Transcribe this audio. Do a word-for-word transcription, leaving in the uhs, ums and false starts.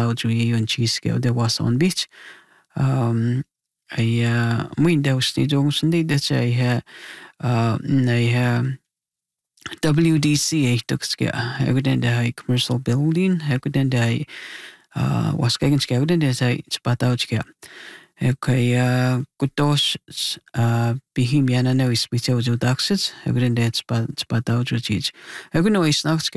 tao ju yun cheese ke de was on beach um ai muin daus ni dong sndi de chai ha nei ha W D C eh tukske eguden de commercial building eguden de was gegen skeguden de sai spatau chke okay kutos bihim yana no is bito ju daxit eguden de spatau ju chich eguden no is